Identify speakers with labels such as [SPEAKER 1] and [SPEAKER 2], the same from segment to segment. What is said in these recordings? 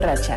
[SPEAKER 1] Rocha.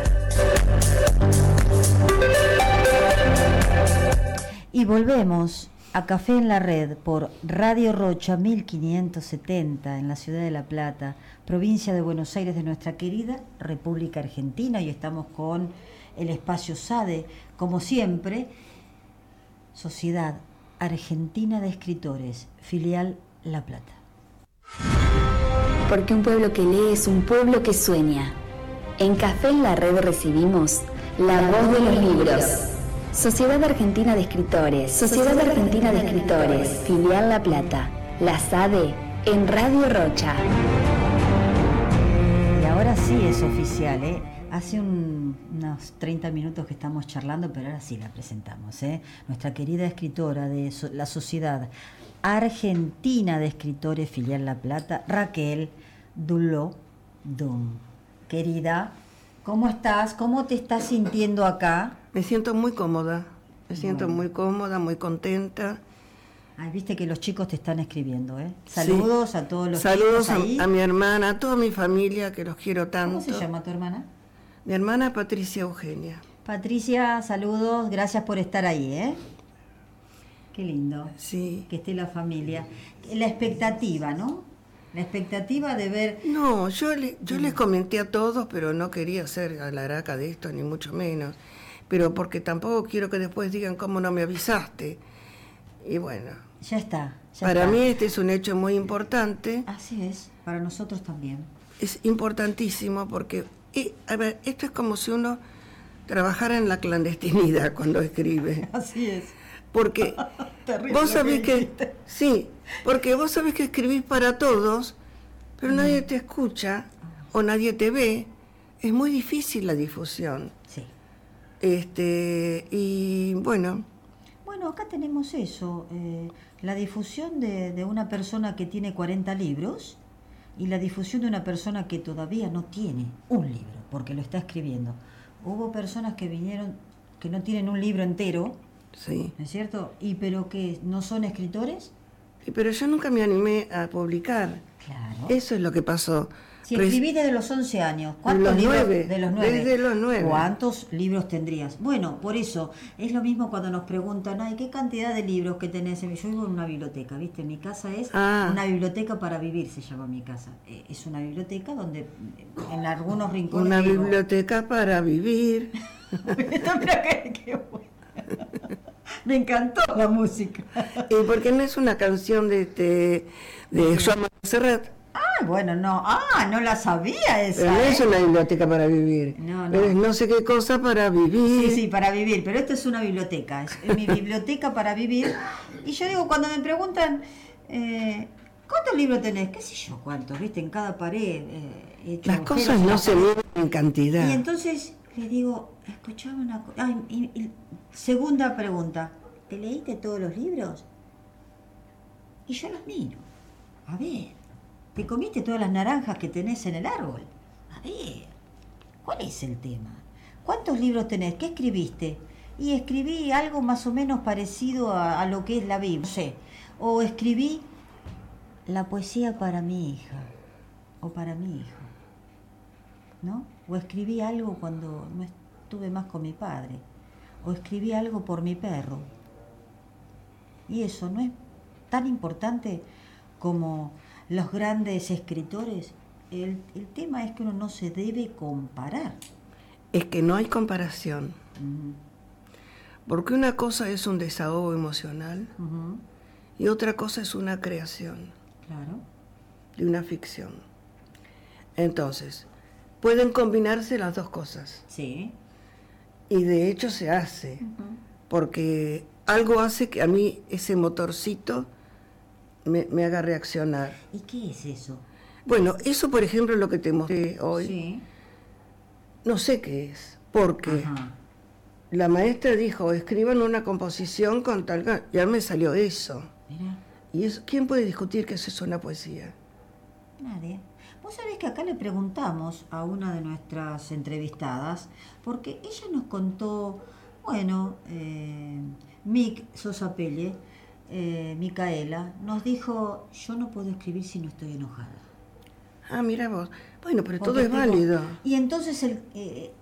[SPEAKER 2] Y volvemos a Café en la Red por Radio Rocha 1570 en la ciudad de La Plata, provincia de Buenos Aires de nuestra querida República Argentina, y estamos con el espacio SADE, como siempre, Sociedad Argentina de Escritores, filial La Plata.
[SPEAKER 1] Porque un pueblo que lee es un pueblo que sueña. En Café en la Red recibimos La Voz de los Libros. Sociedad Argentina de Escritores, Sociedad Argentina de Escritores, filial La Plata, la SADE, en Radio Rocha.
[SPEAKER 2] Y ahora sí es oficial, ¿eh? Hace unos 30 minutos que estamos charlando, pero ahora sí la presentamos, ¿eh? Nuestra querida escritora de la Sociedad Argentina de Escritores, filial La Plata, Raquel Duló-Dum. Querida, ¿cómo estás? ¿Cómo te estás sintiendo acá?
[SPEAKER 3] Me siento muy cómoda, muy cómoda, muy contenta.
[SPEAKER 2] Ay, viste que los chicos te están escribiendo, ¿eh? Saludos sí. A todos los
[SPEAKER 3] Saludos
[SPEAKER 2] chicos ahí.
[SPEAKER 3] a mi hermana, a toda mi familia, que los quiero tanto.
[SPEAKER 2] ¿Cómo se llama tu hermana?
[SPEAKER 3] Mi hermana Patricia Eugenia.
[SPEAKER 2] Patricia, saludos, gracias por estar ahí, ¿eh? Qué lindo.
[SPEAKER 3] Sí.
[SPEAKER 2] Que esté la familia. La expectativa, ¿no? La expectativa de ver...
[SPEAKER 3] No, yo les comenté a todos, pero no quería ser alaraca de esto, ni mucho menos. Pero porque tampoco quiero que después digan cómo no me avisaste. Y bueno.
[SPEAKER 2] Ya está.
[SPEAKER 3] Para mí este es un hecho muy importante.
[SPEAKER 2] Así es, para nosotros también.
[SPEAKER 3] Es importantísimo porque, a ver, esto es como si uno trabajara en la clandestinidad cuando escribe.
[SPEAKER 2] Así es.
[SPEAKER 3] Porque vos sabés que... Sí, porque vos sabés que escribís para todos, pero nadie te escucha o nadie te ve. Es muy difícil la difusión.
[SPEAKER 2] Sí.
[SPEAKER 3] Y bueno...
[SPEAKER 2] Bueno, acá tenemos eso, la difusión de una persona que tiene 40 libros y la difusión de una persona que todavía no tiene un libro, porque lo está escribiendo. Hubo personas que vinieron que no tienen un libro entero,
[SPEAKER 3] sí.
[SPEAKER 2] ¿No es cierto? Pero que no son escritores.
[SPEAKER 3] Pero yo nunca me animé a publicar.
[SPEAKER 2] Claro.
[SPEAKER 3] Eso es lo que pasó.
[SPEAKER 2] Si escribís desde los 11 años,
[SPEAKER 3] ¿cuántos libros?
[SPEAKER 2] De los 9.
[SPEAKER 3] Desde los 9.
[SPEAKER 2] ¿Cuántos libros tendrías? Bueno, por eso, es lo mismo cuando nos preguntan, ay, ¿qué cantidad de libros que tenés? Yo vivo en una biblioteca, ¿viste? Mi casa es una biblioteca para vivir, se llama mi casa. Es una biblioteca donde en algunos rincones...
[SPEAKER 3] Una biblioteca para vivir.
[SPEAKER 2] Mira qué bueno. Me encantó la música.
[SPEAKER 3] ¿Y por qué no es una canción de Joan Serrat?
[SPEAKER 2] Ah, bueno, no. Ah, no la sabía esa.
[SPEAKER 3] Pero no es una biblioteca para vivir.
[SPEAKER 2] No.
[SPEAKER 3] Pero es no sé qué cosa para vivir.
[SPEAKER 2] Sí, para vivir. Pero esto es una biblioteca. Es mi biblioteca para vivir. Y yo digo, cuando me preguntan, ¿cuántos libros tenés? ¿Qué sé yo cuántos? ¿Viste? En cada pared.
[SPEAKER 3] Las cosas no se miden en cantidad.
[SPEAKER 2] Y entonces le digo, escuchame una cosa. Segunda pregunta. ¿Te leíste todos los libros? Y yo los miro. A ver. ¿Te comiste todas las naranjas que tenés en el árbol? A ver, ¿cuál es el tema? ¿Cuántos libros tenés? ¿Qué escribiste? Y escribí algo más o menos parecido a lo que es la Biblia, no sé. O escribí la poesía para mi hija, o para mi hijo, ¿no? O escribí algo cuando no estuve más con mi padre, o escribí algo por mi perro. Y eso no es tan importante como... Los grandes escritores, el tema es que uno no se debe comparar.
[SPEAKER 3] Es que no hay comparación. Porque una cosa es un desahogo emocional y otra cosa es una creación.
[SPEAKER 2] Claro.
[SPEAKER 3] De una ficción. Entonces, pueden combinarse las dos cosas.
[SPEAKER 2] Sí.
[SPEAKER 3] Y de hecho se hace. Porque algo hace que a mí ese motorcito... Me haga reaccionar.
[SPEAKER 2] ¿Y qué es eso?
[SPEAKER 3] Bueno, eso por ejemplo lo que te mostré hoy,
[SPEAKER 2] sí.
[SPEAKER 3] No sé qué es, porque la maestra dijo, escriban una composición con tal... Ya me salió eso.
[SPEAKER 2] Mira.
[SPEAKER 3] ¿Y eso, quién puede discutir que eso es una poesía?
[SPEAKER 2] Nadie. Vos sabés que acá le preguntamos a una de nuestras entrevistadas, porque ella nos contó, bueno, Mick Sosa Pelle, Micaela, nos dijo, yo no puedo escribir si no estoy enojada.
[SPEAKER 3] Ah, mira vos. Bueno, pero
[SPEAKER 2] Porque
[SPEAKER 3] todo es válido.
[SPEAKER 2] Y entonces